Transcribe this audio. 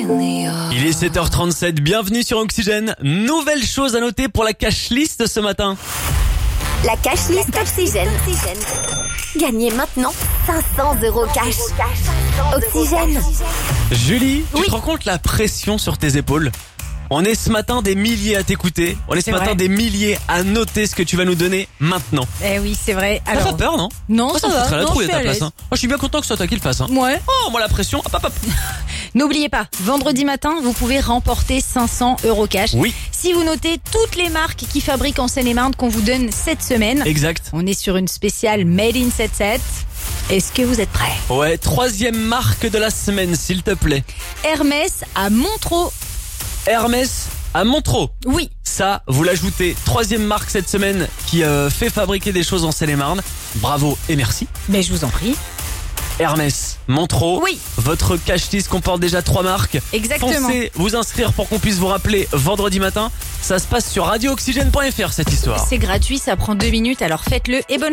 Il est 7h37, bienvenue sur Oxygène. Nouvelle chose à noter pour la cash list ce matin. La cash list Oxygène. Gagnez maintenant 500 € cash. Oxygène. Julie, tu Oui. te rends compte la pression sur tes épaules? On est ce matin des milliers à t'écouter. On est ce C'est matin vrai. des milliers à noter ce que tu vas nous donner maintenant. Eh oui, c'est vrai. Ça fait peur, non? Non, Moi, ça me va. foutrait la Non, trouille je à suis ta à place. l'aise. Moi, je suis bien content que ce soit toi qui le fasse. Ouais. Oh, moi la pression. Hop, hop, hop. N'oubliez pas, vendredi matin, vous pouvez remporter 500 € cash. Oui, Si vous notez toutes les marques qui fabriquent en Seine-et-Marne qu'on vous donne cette semaine. exact. On est sur une spéciale Made in 77. Est-ce que vous êtes prêts? Ouais, troisième marque de la semaine, s'il te plaît. Hermès à Montreux. Hermès à Montreux. Oui. Ça, vous l'ajoutez. Troisième marque cette semaine qui fait fabriquer des choses en Seine-et-Marne. Bravo et merci. Mais je vous en prie. Hermès, Montreux. Oui. Votre cash list comporte déjà 3 marques. Exactement. Foncez vous inscrire pour qu'on puisse vous rappeler vendredi matin. Ça se passe sur radiooxygène.fr cette histoire. C'est gratuit, ça prend 2 minutes, alors faites-le et bonne